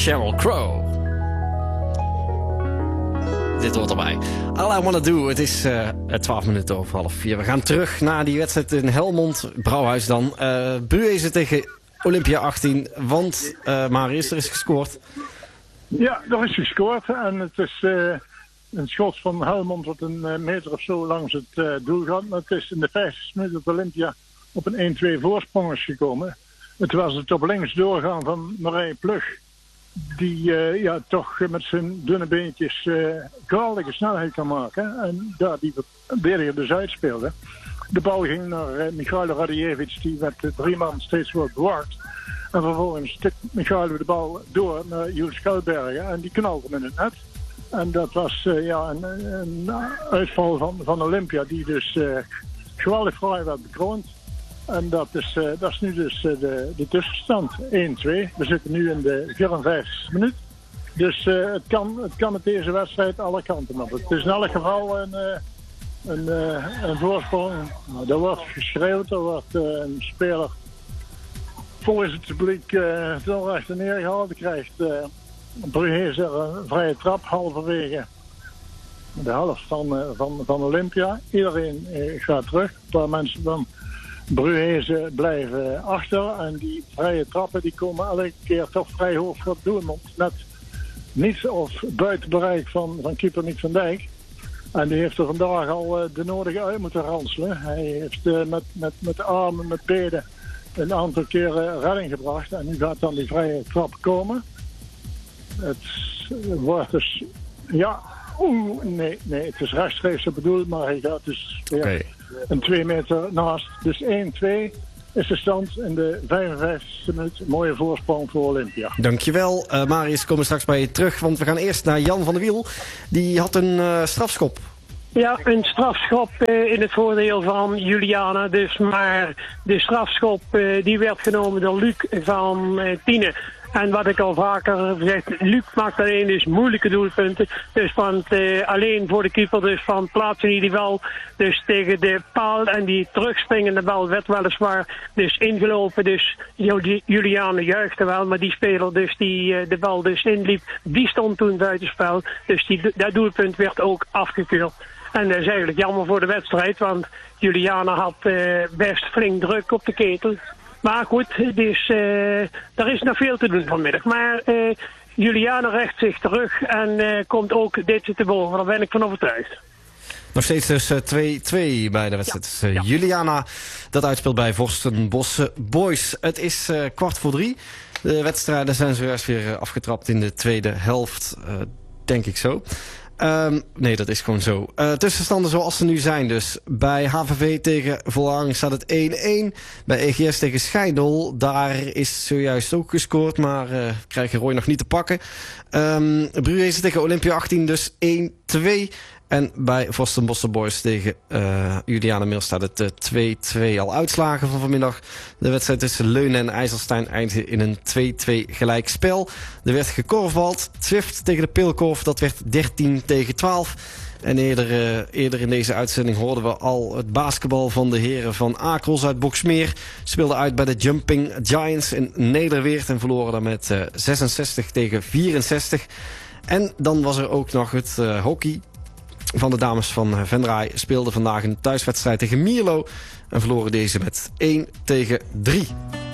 Sheryl Crow. Dit hoort erbij. All I Wanna Do. Het is 12 minuten over 3:30. We gaan terug naar die wedstrijd in Helmond. Brouwhuis dan. Bruezen tegen Olympia 18. Want Marius, er is gescoord. Ja, er is gescoord. En het is een schot van Helmond wat een meter of zo langs het doel gaat. Maar het is in de 50 minuten dat Olympia op een 1-2 voorsprong is gekomen. Het was het op links doorgaan van Marije Plug. Die toch met zijn dunne beentjes geweldige snelheid kan maken. En daar die verdediger dus uitspeelde. De bal ging naar Michail Radijevich, die met 3 man steeds wordt bewaakt. En vervolgens stikt Michail de bal door naar Jules Kelbergen. En die knalde hem in het net. En dat was een uitval van Olympia, die dus geweldig fraai werd bekroond. En dat is nu dus de tussenstand. 1-2. We zitten nu in de 54e minuut. Dus het kan met deze wedstrijd alle kanten op. Het is in elk geval een voorsprong. Er wordt geschreeuwd, er wordt een speler volgens het publiek ten rechte neergehaald. Krijgt Bruezen een vrije trap halverwege de helft van Olympia. Iedereen gaat terug. Een paar mensen van Bruezen blijven achter. En die vrije trappen die komen elke keer toch vrij hoog voor het doelmond. Net niet of buiten bereik van keeper Nick van Dijk. En die heeft er vandaag al de nodige uit moeten ranselen. Hij heeft met de armen, met benen een aantal keren redding gebracht. En nu gaat dan die vrije trap komen. Het wordt dus... Ja, nee, het is rechtstreeks bedoeld, maar hij gaat dus weer een 2 meter naast. Dus 1-2 is de stand in de 55e minuut. Mooie voorsprong voor Olympia. Dankjewel. Marius, komen straks bij je terug, want we gaan eerst naar Jan van der Wiel. Die had een strafschop. Ja, een strafschop in het voordeel van Juliana. Dus, maar de strafschop die werd genomen door Luc van Tiene. En wat ik al vaker heb gezegd, Luc maakt alleen dus moeilijke doelpunten. Dus alleen voor de keeper, dus van plaatsen die bal dus tegen de paal. En die terugspringende bal werd weliswaar dus ingelopen. Dus Juliane juichte wel, maar die speler dus die de bal dus inliep, die stond toen buitenspel. Dus dat doelpunt werd ook afgekeurd. En dat is eigenlijk jammer voor de wedstrijd, want Juliana had best flink druk op de ketel. Maar goed, dus, er is nog veel te doen vanmiddag. Maar Juliana recht zich terug en komt ook dit te boven. Daar ben ik van overtuigd. Nog steeds dus 2-2 bij de wedstrijd. Ja. Juliana dat uitspeelt bij Vorstenbosse Boys. Het is 3:15. De wedstrijden zijn zojuist weer afgetrapt in de tweede helft. Denk ik zo. Nee, dat is gewoon zo. Tussenstanden zoals ze nu zijn dus. Bij HVV tegen Volhang staat het 1-1. Bij EGS tegen Scheidel, daar is zojuist ook gescoord, maar krijgen Roy nog niet te pakken. Bruezen tegen Olympia 18 dus 1-2. En bij Vorstenbosse Boys tegen Juliana Mil staat het 2-2. Al uitslagen van vanmiddag. De wedstrijd tussen Leunen en IJsselstein eindigde in een 2-2 gelijkspel. Er werd gekorfbald. Zwift tegen de Pilkorf, dat werd 13-12. En eerder in deze uitzending hoorden we al het basketbal van de heren van Akels uit Boksmeer. Speelden uit bij de Jumping Giants in Nederweert en verloren dan met 66-64. En dan was er ook nog het hockey. Van de dames van Venray speelden vandaag een thuiswedstrijd tegen Mierlo en verloren deze met 1-3.